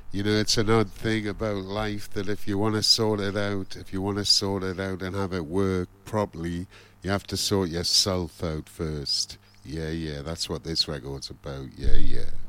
You know, it's an odd thing about life that if you want to sort it out and have it work properly, you have to sort yourself out first. Yeah, yeah, that's what this record's about. Yeah, yeah.